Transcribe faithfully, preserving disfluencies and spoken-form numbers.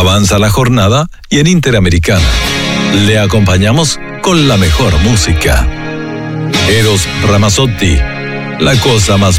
Avanza la jornada y en Interamericana le acompañamos con la mejor música. Eros Ramazzotti, la cosa más